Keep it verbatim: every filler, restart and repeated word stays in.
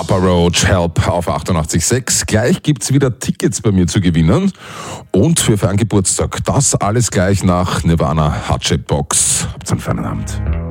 Papa Roach, Help auf achtundachtzig Komma sechs. Gleich gibt's wieder Tickets bei mir zu gewinnen. Und für, für einen Geburtstag. Das alles gleich nach Nirvana Heart Shape Box. Habt einen feinen Abend.